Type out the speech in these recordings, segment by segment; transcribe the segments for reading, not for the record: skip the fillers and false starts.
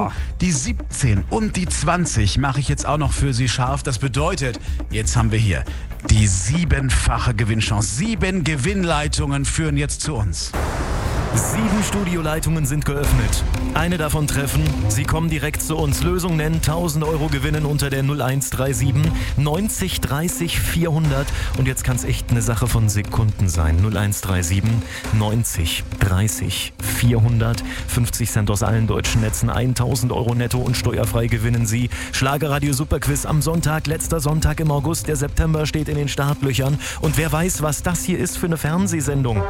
Die 17 und die 20 mache ich jetzt auch noch für Sie scharf. Das bedeutet, jetzt haben wir hier die 7-fache Gewinnchance. 7 Gewinnleitungen führen jetzt zu uns. 7 Studioleitungen sind geöffnet. Eine davon treffen. Sie kommen direkt zu uns. Lösung nennen, 1000 Euro gewinnen unter der 0137 90 30 400. Und jetzt kann es echt eine Sache von Sekunden sein. 0137 90 30 400. 50 Cent aus allen deutschen Netzen. 1000 Euro netto und steuerfrei gewinnen Sie. Schlagerradio Superquiz am Sonntag. Letzter Sonntag im August. Der September steht in den Startlöchern. Und wer weiß, was das hier ist für eine Fernsehsendung.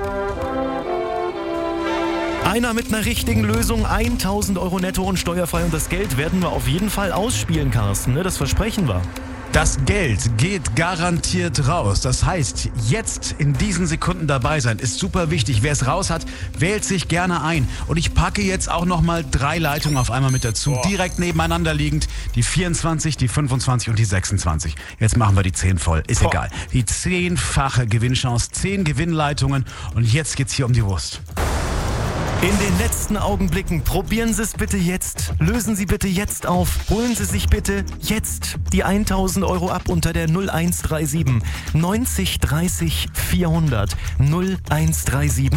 Einer mit einer richtigen Lösung, 1000 Euro netto und steuerfrei. Und das Geld werden wir auf jeden Fall ausspielen, Carsten. Ne? Das versprechen wir. Das Geld geht garantiert raus. Das heißt, jetzt in diesen Sekunden dabei sein ist super wichtig. Wer es raus hat, wählt sich gerne ein. Und ich packe jetzt auch nochmal 3 Leitungen auf einmal mit dazu. Direkt nebeneinander liegend. Die 24, die 25 und die 26. Jetzt machen wir die 10 voll. Ist egal. Die 10-fache Gewinnchance, 10 Gewinnleitungen. Und jetzt geht's hier um die Wurst. In den letzten Augenblicken probieren Sie es bitte jetzt. Lösen Sie bitte jetzt auf. Holen Sie sich bitte jetzt die 1000 Euro ab unter der 0137 90 30 400. 0137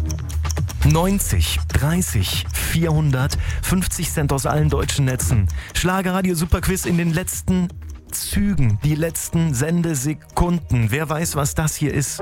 90 30 400. 50 Cent aus allen deutschen Netzen. Schlagerradio Superquiz in den letzten Zügen. Die letzten Sendesekunden. Wer weiß, was das hier ist?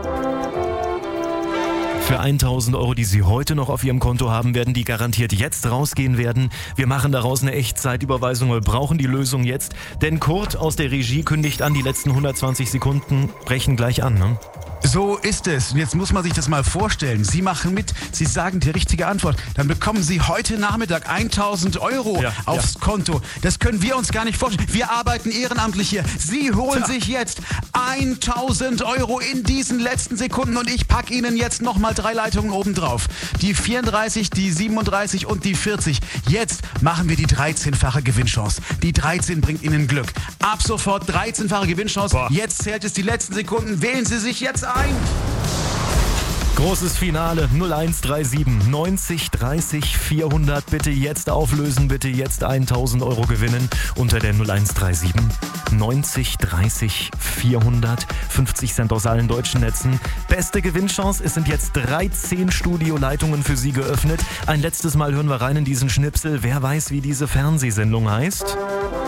Für 1000 Euro, die Sie heute noch auf Ihrem Konto haben werden, die garantiert jetzt rausgehen werden. Wir machen daraus eine Echtzeitüberweisung. Wir brauchen die Lösung jetzt. Denn Kurt aus der Regie kündigt an, die letzten 120 Sekunden brechen gleich an. Ne? So ist es. Und jetzt muss man sich das mal vorstellen. Sie machen mit, Sie sagen die richtige Antwort. Dann bekommen Sie heute Nachmittag 1000 Euro aufs Konto. Das können wir uns gar nicht vorstellen. Wir arbeiten ehrenamtlich hier. Sie holen sich jetzt 1000 Euro in diesen letzten Sekunden. Und ich packe Ihnen jetzt nochmal 3 Leitungen oben drauf. Die 34, die 37 und die 40. Jetzt machen wir die 13-fache Gewinnchance. Die 13 bringt Ihnen Glück. Ab sofort 13-fache Gewinnchance. Jetzt zählt es die letzten Sekunden. Wählen Sie sich jetzt ein. Großes Finale 0137 90 30 400. Bitte jetzt auflösen, bitte jetzt 1000 Euro gewinnen unter der 0137 90 30 400. 50 Cent aus allen deutschen Netzen. Beste Gewinnchance, es sind jetzt 13 Studioleitungen für Sie geöffnet. Ein letztes Mal hören wir rein in diesen Schnipsel. Wer weiß, wie diese Fernsehsendung heißt?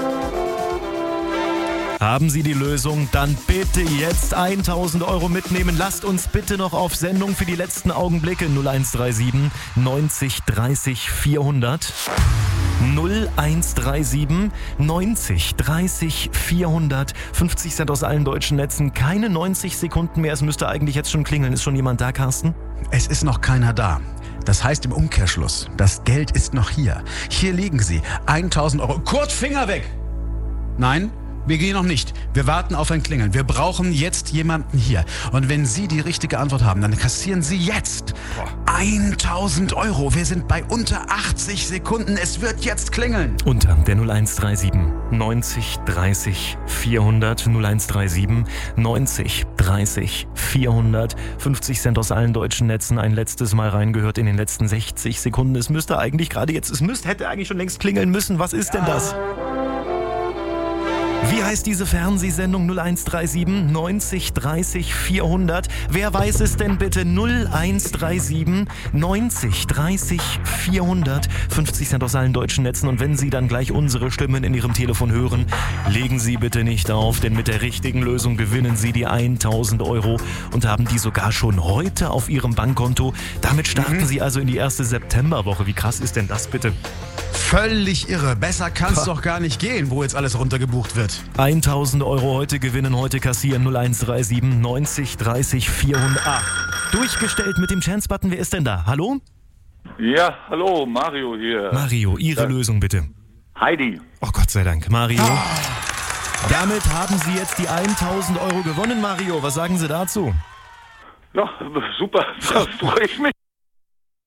Haben Sie die Lösung? Dann bitte jetzt 1000 Euro mitnehmen. Lasst uns bitte noch auf Sendung für die letzten Augenblicke. 0137 90 30 400. 0137 90 30 400. 50 Cent aus allen deutschen Netzen. Keine 90 Sekunden mehr. Es müsste eigentlich jetzt schon klingeln. Ist schon jemand da, Carsten? Es ist noch keiner da. Das heißt im Umkehrschluss, das Geld ist noch hier. Hier liegen sie. 1000 Euro. Kurt, Finger weg! Nein? Wir gehen noch nicht. Wir warten auf ein Klingeln. Wir brauchen jetzt jemanden hier. Und wenn Sie die richtige Antwort haben, dann kassieren Sie jetzt 1000 Euro. Wir sind bei unter 80 Sekunden. Es wird jetzt klingeln. Unter der 0137 90 30 400. 0137 90 30 400. 50 Cent aus allen deutschen Netzen. Ein letztes Mal reingehört in den letzten 60 Sekunden. Es müsste eigentlich gerade jetzt, hätte eigentlich schon längst klingeln müssen. Was ist denn das? Wie heißt diese Fernsehsendung? 0137 90 30 400. Wer weiß es denn bitte? 0137 90 30 400. 50 Cent aus allen deutschen Netzen. Und wenn Sie dann gleich unsere Stimmen in Ihrem Telefon hören, legen Sie bitte nicht auf, denn mit der richtigen Lösung gewinnen Sie die 1000 Euro und haben die sogar schon heute auf Ihrem Bankkonto. Damit starten Sie also in die erste Septemberwoche. Wie krass ist denn das bitte? Völlig irre. Besser kann es doch gar nicht gehen, wo jetzt alles runtergebucht wird. 1000 Euro heute gewinnen, heute kassieren. 0137 90 30 400. Durchgestellt mit dem Chance-Button. Wer ist denn da? Hallo? Ja, hallo, Mario hier. Mario, Ihre Lösung bitte. Heidi. Oh Gott sei Dank, Mario. Damit haben Sie jetzt die 1000 Euro gewonnen, Mario. Was sagen Sie dazu? Ja, super, das freue ich mich.